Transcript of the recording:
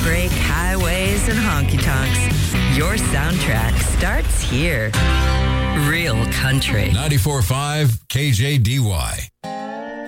heartbreak, highways, and honky tonks. Your soundtrack starts here. Real country. 94.5 KJDY.